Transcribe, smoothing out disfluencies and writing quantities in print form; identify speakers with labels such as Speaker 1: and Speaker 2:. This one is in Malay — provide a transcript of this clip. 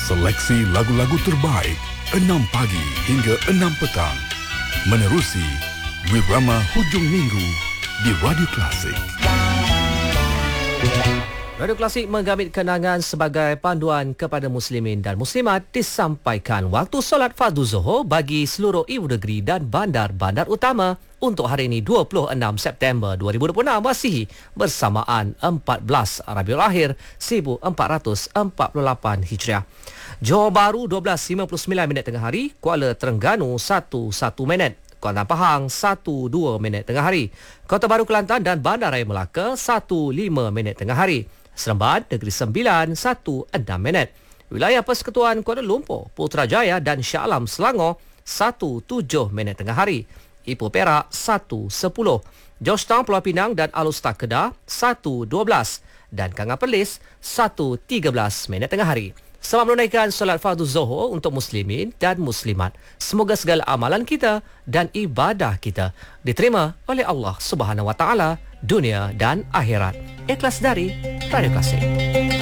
Speaker 1: Seleksi lagu-lagu terbaik 6 pagi hingga 6 petang. Menerusi Wirama Hujung Minggu di Radio Klasik.
Speaker 2: Radio Klasik menggamit kenangan sebagai panduan kepada muslimin dan muslimat disampaikan waktu solat fardu Zuhur bagi seluruh ibu negeri dan bandar-bandar utama untuk hari ini 26 September 2026 masih bersamaan 14 Rabiul Akhir 1448 Hijriah. Johor Bahru 12.59 minit tengah hari, Kuala Terengganu 11 minit. Kuala Pahang 12 minit tengah hari. Kota Baru Kelantan dan Bandaraya Melaka 15 minit tengah hari. Seremban Negeri Sembilan 16 minit. Wilayah Persekutuan Kuala Lumpur, Putrajaya dan Shah Alam Selangor 17 minit tengah hari. Ipoh Perak 1.10. Georgetown Pulau Pinang dan Alor-Setar Kedah 1.12 dan Kanga Perlis 1.13 minit tengah hari. Selamat menunaikan solat fardu Zuhur untuk muslimin dan muslimat. Semoga segala amalan kita dan ibadah kita diterima oleh Allah Subhanahu Wa Taala dunia dan akhirat. Ikhlas dari Radio Klasik.